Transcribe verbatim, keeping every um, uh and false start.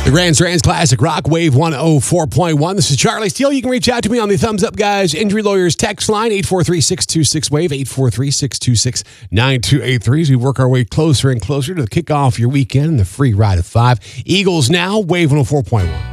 The Grand Strands Classic Rock Wave one oh four point one. This is Charlie Steele. You can reach out to me on the Thumbs Up Guys Injury Lawyers text line, eight four three, six two six, WAVE, eight four three, six two six, nine two eight three. As we work our way closer and closer to the kickoff of your weekend and the free ride of five. Eagles now, Wave one oh four point one.